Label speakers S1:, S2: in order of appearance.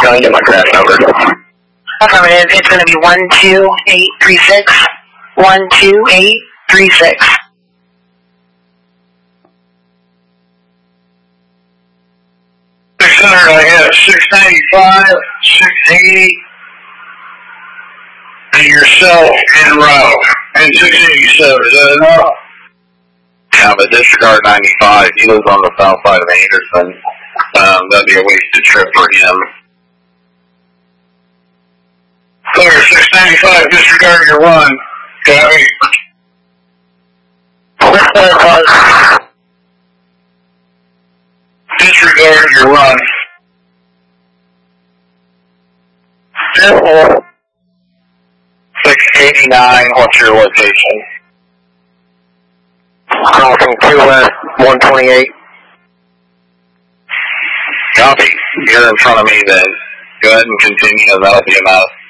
S1: Can I get my crash number?
S2: Affirmative. It's going to be 12836. 12836.
S3: I have 695, 680, and yourself en route, and 687. Is that enough?
S1: Yeah, but disregard 95. He lives on the south side of Anderson. That'd be a wasted trip for him.
S3: Clear, 695, disregard your run. Copy. Disregard your run.
S1: 689, what's your location? Crossing 2 West 128. Copy. You're in front of me then. Go ahead and continue, and that'll be enough.